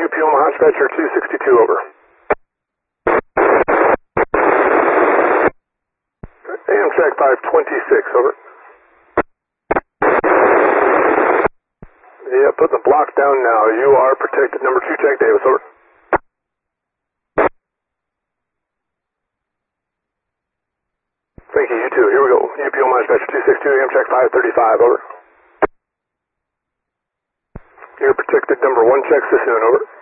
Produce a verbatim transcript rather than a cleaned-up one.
U P Omaha Dispatcher two sixty-two, over. Amtrak five twenty-six, over. Yeah, put the block down now. You are protected. Number two, Jack Davis, over. Thank you, you too. Here we go. U P Omaha Dispatcher two sixty-two, Amtrak five thirty-five, over. You're protected. Number one, check Sassoon, over.